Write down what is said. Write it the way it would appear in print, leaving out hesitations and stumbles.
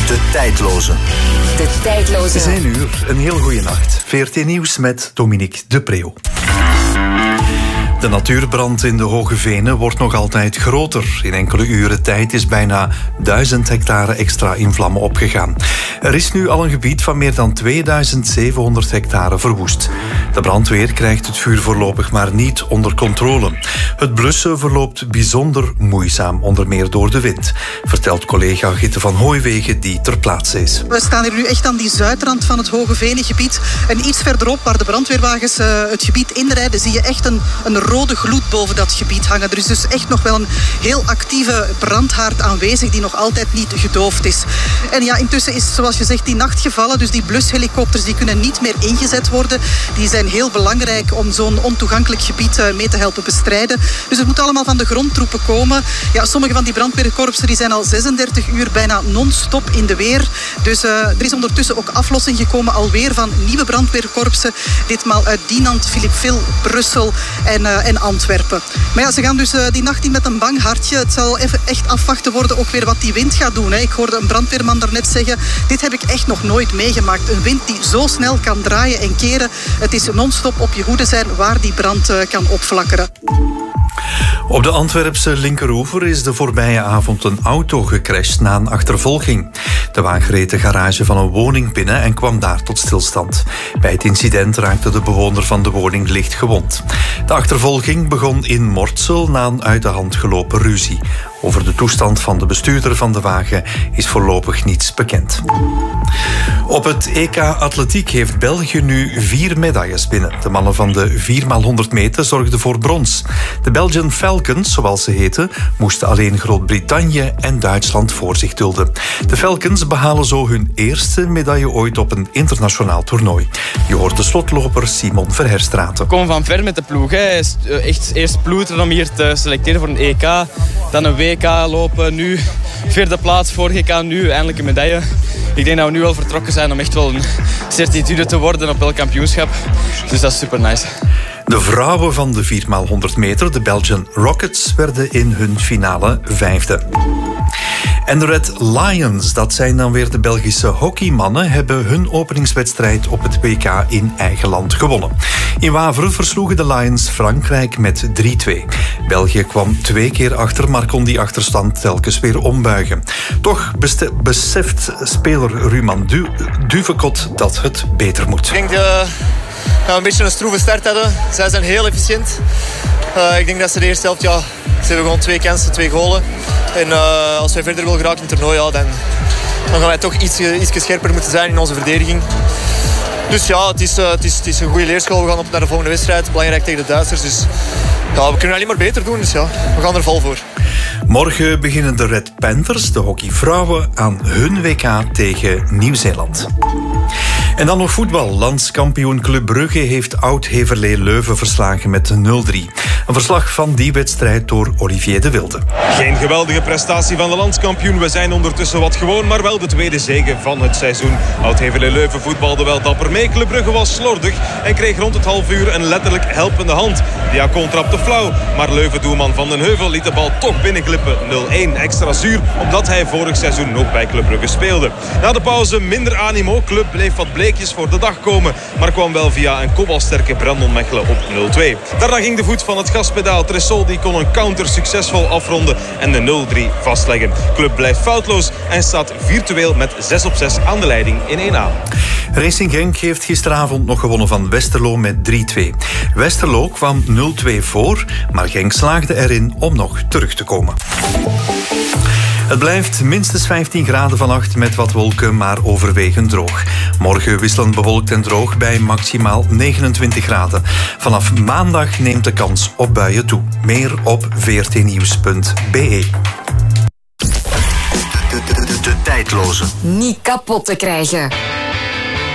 De tijdloze. De tijdloze. Het is 1 uur, een heel goede nacht. VRT Nieuws met Dominique de Preeuw. De natuurbrand in de Hoge Venen wordt nog altijd groter. In enkele uren tijd is bijna 1000 hectare extra in vlammen opgegaan. Er is nu al een gebied van meer dan 2700 hectare verwoest. De brandweer krijgt het vuur voorlopig maar niet onder controle. Het blussen verloopt bijzonder moeizaam, onder meer door de wind, vertelt collega Gitte van Hooiwegen die ter plaatse is. We staan hier nu echt aan die zuidrand van het Hoge Venengebied. En iets verderop, waar de brandweerwagens het gebied inrijden, zie je echt een rode gloed boven dat gebied hangen. Er is dus echt nog wel een heel actieve brandhaard aanwezig die nog altijd niet gedoofd is. En ja, intussen is, zoals je zegt, die nacht gevallen. Dus die blushelikopters die kunnen niet meer ingezet worden. Die zijn heel belangrijk om zo'n ontoegankelijk gebied mee te helpen bestrijden. Dus het moet allemaal van de grondtroepen komen. Ja, sommige van die brandweerkorpsen die zijn al 36 uur bijna non-stop in de weer. Dus er is ondertussen ook aflossing gekomen alweer van nieuwe brandweerkorpsen. Ditmaal uit Dinant, Philippeville, Brussel en Antwerpen. Maar ja, ze gaan dus die nacht in met een bang hartje. Het zal even echt afwachten worden ook weer wat die wind gaat doen. Hè. Ik hoorde een brandweerman daarnet zeggen, dit heb ik echt nog nooit meegemaakt. Een wind die zo snel kan draaien en keren. Het is non-stop op je hoede zijn waar die brand kan opflakkeren. Op de Antwerpse linkeroever is de voorbije avond een auto gecrashed na een achtervolging. De wagen reed de garage van een woning binnen en kwam daar tot stilstand. Bij het incident raakte de bewoner van de woning licht gewond. De achtervolging begon in Mortsel na een uit de hand gelopen ruzie. Over de toestand van de bestuurder van de wagen is voorlopig niets bekend. Op het EK Atletiek heeft België nu 4 medailles binnen. De mannen van de 4x100 meter zorgden voor brons. De Belgian Falcons, zoals ze heten, moesten alleen Groot-Brittannië en Duitsland voor zich dulden. De Falcons behalen zo hun eerste medaille ooit op een internationaal toernooi. Je hoort de slotloper Simon Verherstraten. We komen van ver met de ploeg. Hè. Echt eerst ploeteren om hier te selecteren voor een EK. Dan een WK lopen. Nu 4e plaats, vorig EK, nu eindelijk een medaille. Ik denk dat we nu wel vertrokken zijn om echt wel een certitude te worden op elk kampioenschap. Dus dat is super nice. De vrouwen van de 4x100 meter, de Belgian Rockets, werden in hun finale 5e. En de Red Lions, dat zijn dan weer de Belgische hockeymannen, hebben hun openingswedstrijd op het WK in eigen land gewonnen. In Wavre versloegen de Lions Frankrijk met 3-2. België kwam 2 keer achter, maar kon die achterstand telkens weer ombuigen. Toch beseft speler Ruman Duvekot dat het beter moet. Ik denk dat we een beetje een stroeve start hadden. Zij zijn heel efficiënt. Ik denk dat ze de eerste helft, ze hebben gewoon 2 kansen, 2 golen. En als wij verder willen geraken in het toernooi, dan gaan wij toch iets scherper moeten zijn in onze verdediging. Dus ja, het is een goede leerschool. We gaan op naar de volgende wedstrijd. Belangrijk tegen de Duitsers. Dus ja, we kunnen alleen maar beter doen. Dus ja, we gaan er vol voor. Morgen beginnen de Red Panthers, de hockeyvrouwen, aan hun WK tegen Nieuw-Zeeland. En dan nog voetbal. Landskampioen Club Brugge heeft Oud-Heverlee Leuven verslagen met 0-3. Een verslag van die wedstrijd door Olivier de Wilde. Geen geweldige prestatie van de landskampioen. We zijn ondertussen wat gewoon, maar wel de tweede zege van het seizoen. Oud-Heverlee Leuven voetbalde wel dapper mee. Club Brugge was slordig en kreeg rond het half uur een letterlijk helpende hand. Diacon trapte flauw, maar Leuven-doelman Van den Heuvel liet de bal toch binnenglippen. 0-1 extra zuur, omdat hij vorig seizoen ook bij Club Brugge speelde. Na de pauze minder animo. Club bleef wat bleekjes voor de dag komen, maar kwam wel via een kopbalsterke Brandon Mechelen op 0-2. Daarna ging de voet van het gaspedaal. Tressol die kon een counter succesvol afronden en de 0-3 vastleggen. Club blijft foutloos en staat virtueel met 6-6 aan de leiding in 1A. Racing Genk heeft gisteravond nog gewonnen van Westerlo met 3-2. Westerlo kwam 0-2 voor, maar Genk slaagde erin om nog terug te komen. Het blijft minstens 15 graden vannacht met wat wolken, maar overwegend droog. Morgen wisselend bewolkt en droog bij maximaal 29 graden. Vanaf maandag neemt de kans op buien toe. Meer op vrtnieuws.be. De tijdloze. Niet kapot te krijgen.